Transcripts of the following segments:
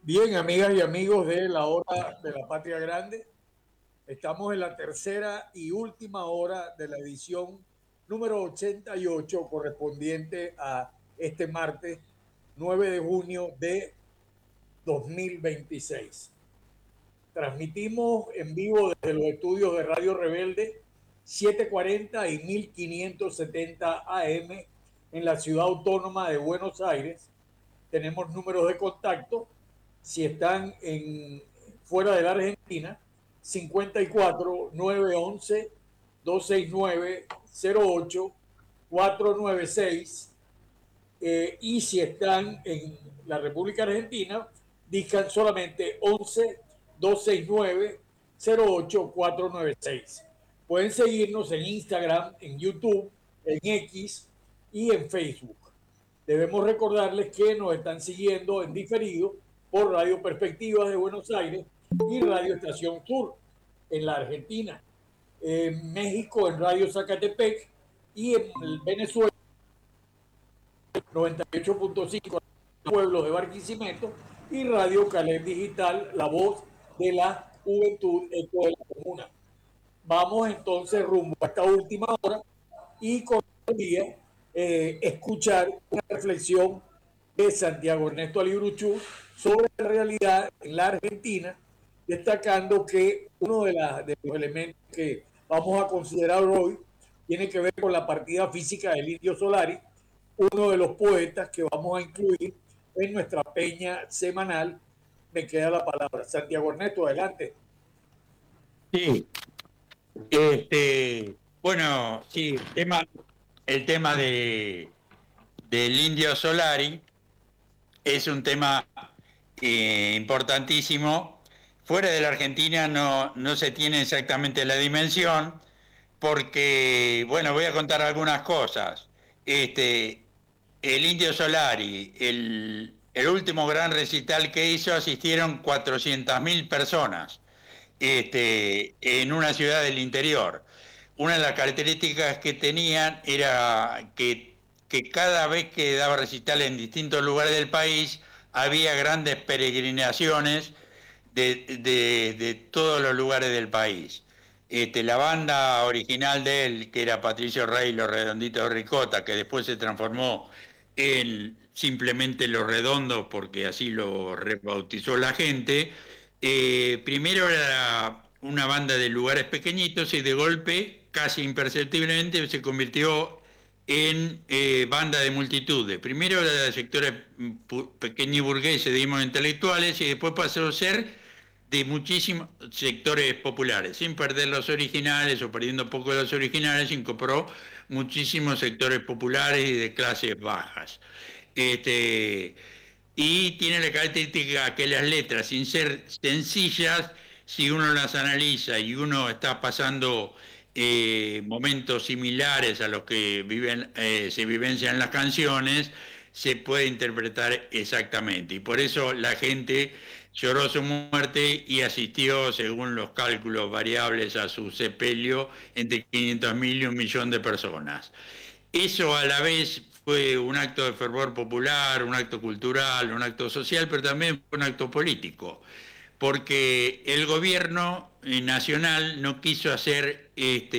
Bien, amigas y amigos de la hora de la Patria Grande, estamos en la tercera y última hora de la edición número 88 correspondiente a este martes 9 de junio de 2026. Transmitimos en vivo desde los estudios de Radio Rebelde 740 y 1570 AM en la ciudad autónoma de Buenos Aires. Tenemos números de contacto si están fuera de la Argentina: 54 911 269 08 496, y si están en la República Argentina, digan solamente 11 269 08 496. Pueden seguirnos en Instagram, en YouTube, en X y en Facebook. Debemos recordarles que nos están siguiendo en diferido por Radio Perspectivas de Buenos Aires y Radio Estación Sur en la Argentina, en México en Radio Zacatepec, y en Venezuela 98.5 Pueblos de Barquisimeto y Radio Caleb Digital, la voz de la juventud eco de la comuna. Vamos entonces rumbo a esta última hora y con escuchar una reflexión de Santiago Ernesto Alibruchú sobre la realidad en la Argentina, destacando que uno de los elementos que vamos a considerar hoy tiene que ver con la partida física del Indio Solari, uno de los poetas que vamos a incluir en nuestra peña semanal. Me queda la palabra. Santiago Ernesto, adelante. Sí, bueno, sí, el tema del Indio Solari es un tema importantísimo. Fuera de la Argentina no se tiene exactamente la dimensión, porque, bueno, voy a contar algunas cosas. El Indio Solari, el último gran recital que hizo, asistieron 400.000 personas, en una ciudad del interior. Una de las características que tenían era que cada vez que daba recital en distintos lugares del país, había grandes peregrinaciones de todos los lugares del país. La banda original de él, que era Patricio Rey y los Redonditos de Ricota, que después se transformó en simplemente Los Redondos, porque así lo rebautizó la gente. Primero era una banda de lugares pequeñitos y de golpe, casi imperceptiblemente, se convirtió en banda de multitudes. Primero era de sectores pequeños y burgueses, digamos, intelectuales, y después pasó a ser de muchísimos sectores populares, sin perder los originales o perdiendo poco de los originales, incorporó muchísimos sectores populares y de clases bajas. Y tiene la característica que las letras, sin ser sencillas, si uno las analiza y uno está pasando momentos similares a los que se vivencian las canciones, se puede interpretar exactamente. Y por eso la gente lloró su muerte y asistió, según los cálculos variables, a su sepelio entre 500.000 y 1.000.000 de personas. Eso a la vez fue un acto de fervor popular, un acto cultural, un acto social, pero también fue un acto político, porque el gobierno nacional no quiso hacer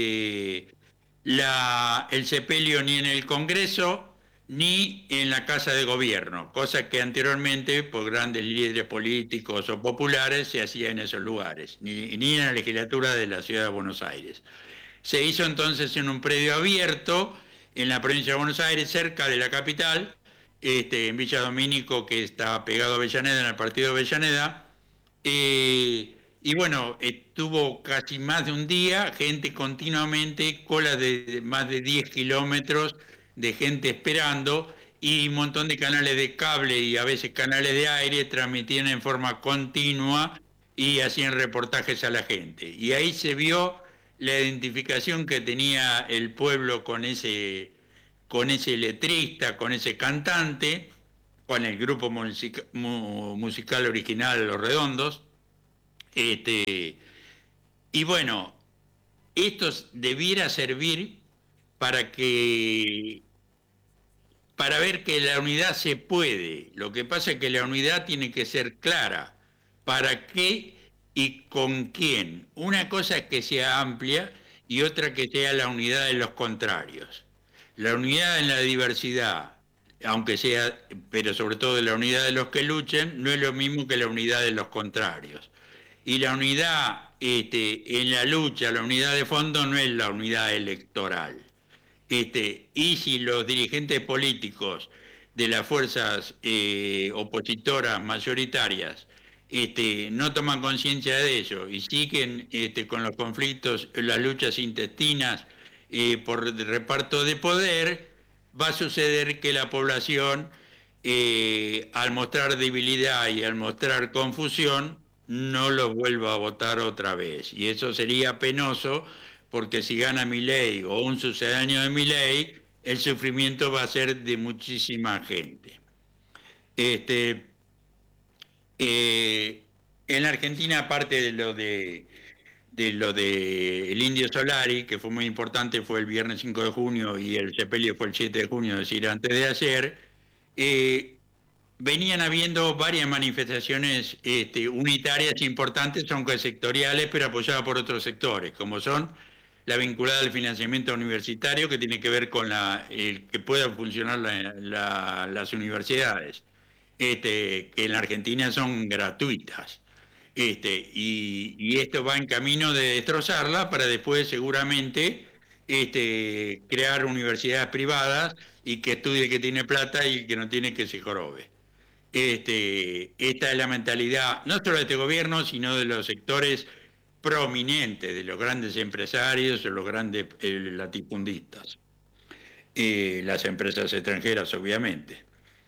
el sepelio ni en el Congreso ni en la Casa de Gobierno, cosa que anteriormente por grandes líderes políticos o populares se hacía en esos lugares, ni en la legislatura de la Ciudad de Buenos Aires. Se hizo entonces en un predio abierto en la provincia de Buenos Aires, cerca de la capital, en Villa Domínico, que está pegado a Avellaneda, en el partido de Avellaneda. Y bueno, estuvo casi más de un día, gente continuamente, colas de más de 10 kilómetros de gente esperando, y un montón de canales de cable y a veces canales de aire transmitían en forma continua y hacían reportajes a la gente. Y ahí se vio la identificación que tenía el pueblo con ese letrista, con ese cantante, con el grupo musical original Los Redondos. Y bueno, esto debiera servir para que para ver que la unidad se puede. Lo que pasa es que la unidad tiene que ser clara. ¿Para qué y con quién? Una cosa es que sea amplia y otra que sea la unidad de los contrarios. La unidad en la diversidad, aunque sea, pero sobre todo la unidad de los que luchen, no es lo mismo que la unidad de los contrarios. Y la unidad en la lucha, la unidad de fondo no es la unidad electoral. Y si los dirigentes políticos de las fuerzas opositoras mayoritarias no toman conciencia de ello y siguen con los conflictos, las luchas intestinas por reparto de poder, va a suceder que la población, al mostrar debilidad y al mostrar confusión, no los vuelva a votar otra vez. Y eso sería penoso porque si gana Milei o un sucedáneo de Milei, el sufrimiento va a ser de muchísima gente. Este, eh, en la Argentina, aparte de el Indio Solari, que fue muy importante, fue el viernes 5 de junio y el sepelio fue el 7 de junio, es decir, antes de ayer, eh, venían habiendo varias manifestaciones unitarias importantes, aunque sectoriales, pero apoyadas por otros sectores, como son la vinculada al financiamiento universitario, que tiene que ver con que puedan funcionar las universidades, que en la Argentina son gratuitas. Y esto va en camino de destrozarla para después seguramente crear universidades privadas y que estudie el que tiene plata y el que no tiene que se jorobe. Esta es la mentalidad no solo de este gobierno, sino de los sectores prominentes, de los grandes empresarios o los grandes latifundistas, las empresas extranjeras, obviamente.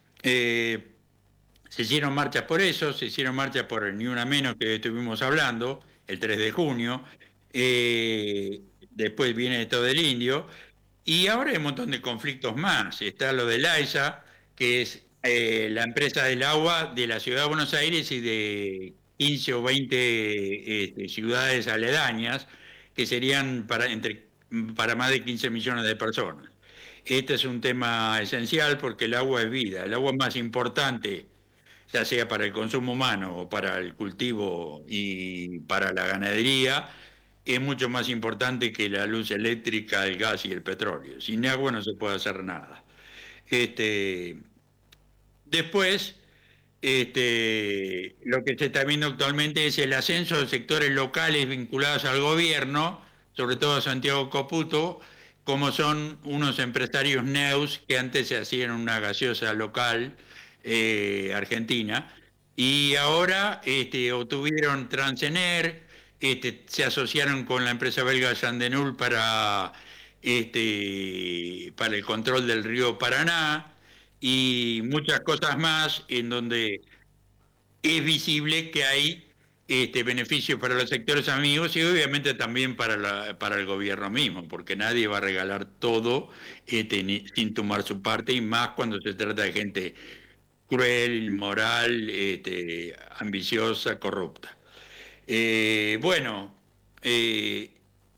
Se hicieron marchas por eso, se hicieron marchas por el Ni Una Menos que estuvimos hablando, el 3 de junio, después viene esto del indio, y ahora hay un montón de conflictos más. Está lo del AISA, que es la empresa del agua de la Ciudad de Buenos Aires y de 15 o 20 ciudades aledañas, que serían para más de 15 millones de personas. Este es un tema esencial porque el agua es vida. El agua más importante, ya sea para el consumo humano o para el cultivo y para la ganadería, es mucho más importante que la luz eléctrica, el gas y el petróleo. Sin agua no se puede hacer nada. Este, Después, lo que se está viendo actualmente es el ascenso de sectores locales vinculados al gobierno, sobre todo a Santiago Coputo, como son unos empresarios neus que antes se hacían una gaseosa local argentina, y ahora obtuvieron Transener, se asociaron con la empresa belga Yandenul para el control del río Paraná y muchas cosas más en donde es visible que hay beneficios para los sectores amigos y obviamente también para el gobierno mismo, porque nadie va a regalar todo sin tomar su parte, y más cuando se trata de gente cruel, inmoral, ambiciosa, corrupta. Bueno, eh,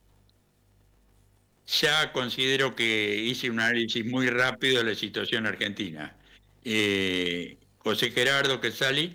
ya considero que hice un análisis muy rápido de la situación argentina. José Gerardo Quesali.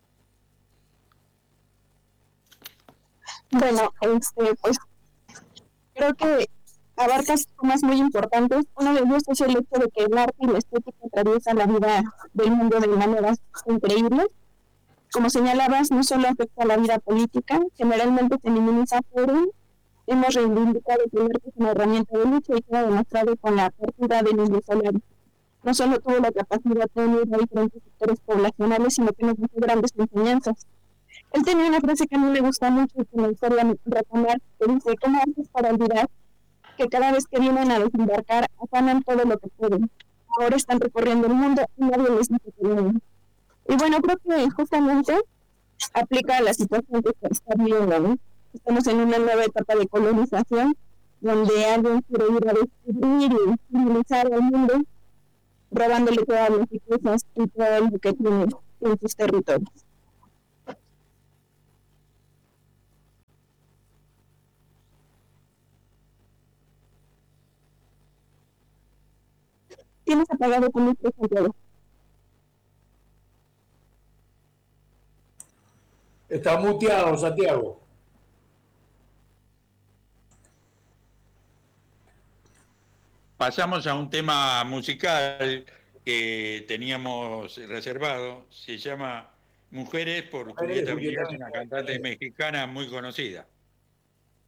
Bueno, pues creo que abarcas temas muy importantes. Uno de ellos es el hecho de que el arte y la estética atraviesan la vida del mundo de maneras increíbles. Como señalabas, no solo afecta a la vida política, generalmente se minimiza, pero hemos reivindicado que el arte es una herramienta de lucha y queda demostrado con la apertura del Indio Solari. No solo tuvo la capacidad de unir a diferentes sectores poblacionales, sino que nos dejó grandes enseñanzas. Él tenía una frase que a mí me gusta mucho y que me gustaría retomar, que dice: ¿cómo haces para olvidar que cada vez que vienen a desembarcar afanan todo lo que pueden? Ahora están recorriendo el mundo y nadie les dice que vienen. Y bueno, creo que justamente aplica a la situación que se está viviendo, ¿no? Estamos en una nueva etapa de colonización, donde alguien quiere ir a descubrir y civilizar al mundo, robándole todas las riquezas y todo lo que tiene en sus territorios. Tienes apagado tu micro, Santiago. Está muteado, Santiago. Pasamos a un tema musical que teníamos reservado. Se llama Mujeres por Mujeres de Julieta Julieta Venegas, una cantante Venegas. mexicana muy conocida.